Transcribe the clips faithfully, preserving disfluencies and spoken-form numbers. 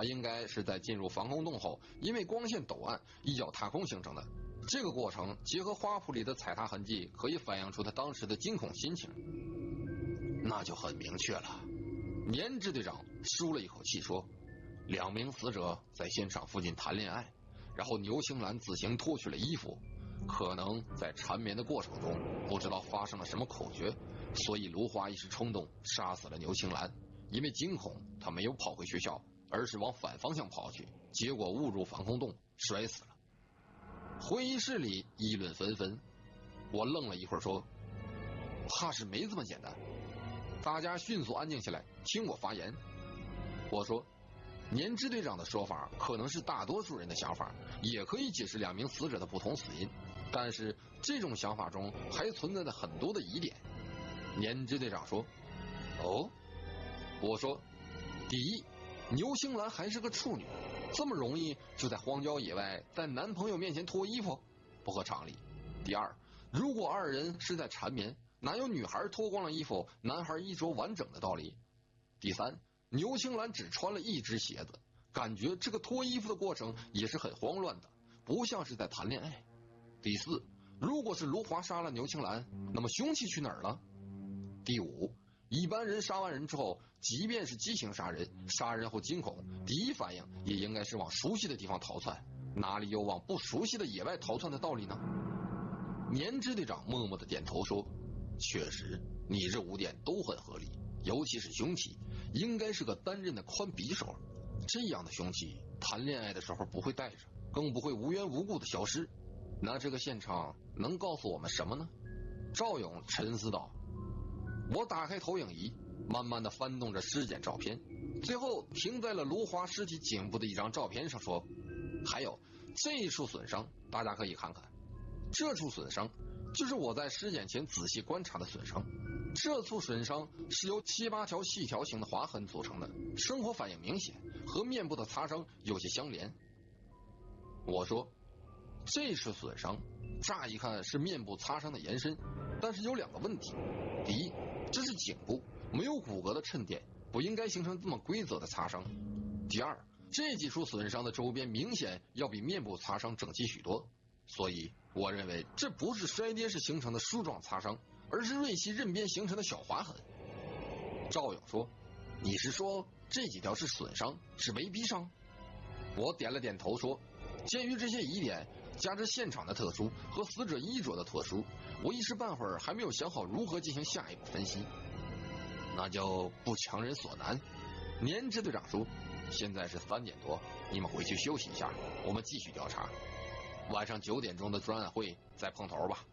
它应该是在进入防空洞后，因为光线陡暗，一脚踏空形成的。这个过程结合花圃里的踩踏痕迹，可以反映出他当时的惊恐心情。那就很明确了。年支队长舒了一口气说，两名死者在现场附近谈恋爱，然后牛青兰自行脱去了衣服，可能在缠绵的过程中不知道发生了什么口诀，所以卢华一时冲动杀死了牛青兰。因为惊恐，他没有跑回学校，而是往反方向跑去，结果误入防空洞摔死了。会议室里议论纷纷，我愣了一会儿说，怕是没这么简单。大家迅速安静下来，听我发言。我说，年支队长的说法可能是大多数人的想法，也可以解释两名死者的不同死因，但是这种想法中还存在着很多的疑点。年支队长说，哦？我说，第一，牛青兰还是个处女，这么容易就在荒郊野外在男朋友面前脱衣服，不合常理。第二，如果二人是在缠绵，哪有女孩脱光了衣服，男孩衣着完整的道理？第三，牛青兰只穿了一只鞋子，感觉这个脱衣服的过程也是很慌乱的，不像是在谈恋爱。第四，如果是卢华杀了牛青兰，那么凶器去哪儿了？第五，一般人杀完人之后，即便是激情杀人，杀人后惊恐，第一反应也应该是往熟悉的地方逃窜，哪里有往不熟悉的野外逃窜的道理呢？年支队长默默地点头说，确实，你这五点都很合理，尤其是凶器，应该是个单刃的宽匕首，这样的凶器谈恋爱的时候不会带着，更不会无缘无故的消失。那这个现场能告诉我们什么呢？赵勇沉思道。我打开投影仪，慢慢的翻动着尸检照片，最后停在了卢华尸体颈部的一张照片上，说，还有这一处损伤大家可以看看，这处损伤就是我在尸检前仔细观察的损伤，这处损伤是由七八条细条形的划痕组成的，生活反应明显，和面部的擦伤有些相连。我说，这处损伤乍一看是面部擦伤的延伸，但是有两个问题。第一，这是颈部，没有骨骼的衬垫，不应该形成这么规则的擦伤。第二，这几处损伤的周边明显要比面部擦伤整齐许多，所以我认为这不是摔跌时形成的梳状擦伤，而是锐器刃边形成的小划痕。赵勇说，你是说这几条是损伤，是围逼伤？我点了点头说，鉴于这些疑点，加之现场的特殊和死者衣着的特殊，我一时半会儿还没有想好如何进行下一步分析。那就不强人所难。年支队长说，现在是三点多，你们回去休息一下，我们继续调查。晚上九点钟的专案会再碰头吧。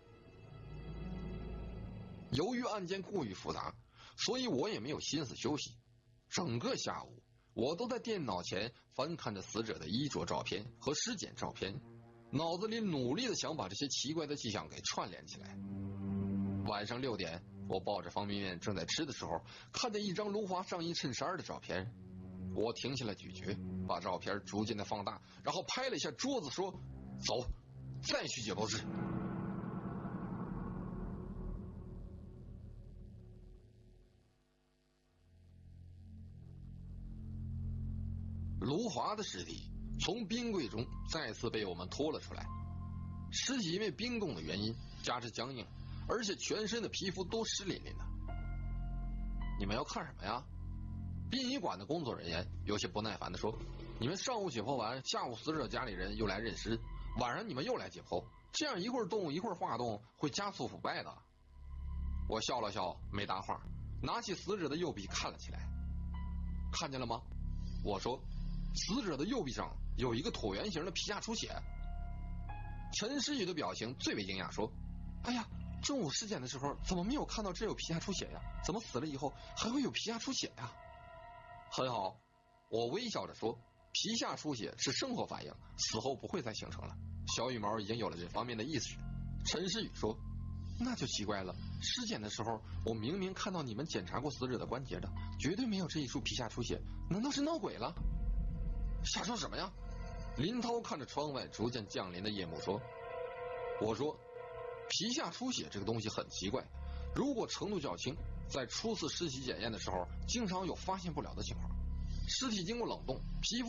由于案件过于复杂，所以我也没有心思休息。整个下午我都在电脑前翻看着死者的衣着照片和尸检照片，脑子里努力的想把这些奇怪的迹象给串联起来。晚上六点，我抱着方便面正在吃的时候，看见一张卢华上衣衬衫的照片。我停下了咀嚼，把照片逐渐的放大，然后拍了一下桌子说，走，再去解剖室。卢华的尸体从冰柜中再次被我们拖了出来，尸体因为冰冻的原因加之僵硬，而且全身的皮肤都湿淋淋的。你们要看什么呀？殡仪馆的工作人员有些不耐烦地说，你们上午解剖完，下午死者家里人又来认尸，晚上你们又来解剖，这样一会儿动一会儿化冻，会加速腐败的。我笑了笑没答话，拿起死者的右臂看了起来。看见了吗？我说，死者的右臂上有一个椭圆形的皮下出血。陈诗雨的表情最为惊讶，说，哎呀，中午尸检的时候怎么没有看到这有皮下出血呀？怎么死了以后还会有皮下出血呀？很好，我微笑着说，皮下出血是生活反应，死后不会再形成了。小羽毛已经有了这方面的意识。陈诗雨说，那就奇怪了，尸检的时候我明明看到你们检查过死者的关节的，绝对没有这一处皮下出血，难道是闹鬼了？瞎说什么呀？林涛看着窗外逐渐降临的夜幕说，我说，皮下出血这个东西很奇怪，如果程度较轻，在初次尸体检验的时候经常有发现不了的情况。尸体经过冷冻，皮肤